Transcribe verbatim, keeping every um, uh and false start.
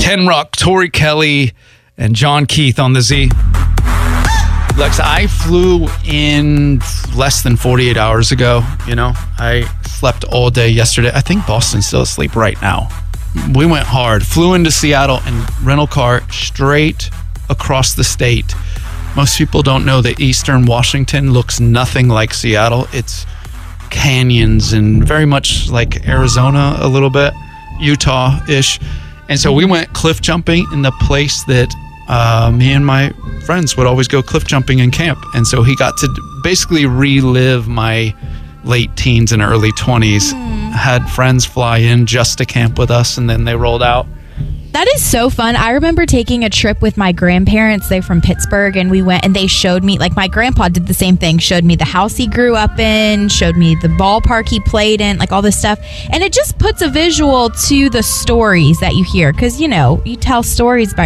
Ken Ruck, Tori Kelly, and John Keith on the Z. Lex, I flew in less than forty-eight hours ago. You know, I slept all day yesterday. I think Boston's still asleep right now. We went hard. Flew into Seattle and rental car straight across the state. Most people don't know that Eastern Washington looks nothing like Seattle. It's canyons and very much like Arizona a little bit, Utah-ish. And so we went cliff jumping in the place that uh, me and my friends would always go cliff jumping in camp. And so he got to basically relive my late teens and early twenties. Mm. Had friends fly in just to camp with us, and then they rolled out. That is so fun. I remember taking a trip with my grandparents. They're from Pittsburgh, and we went and they showed me, like my grandpa did the same thing, showed me the house he grew up in, showed me the ballpark he played in, like all this stuff. And it just puts a visual to the stories that you hear because, you know, you tell stories by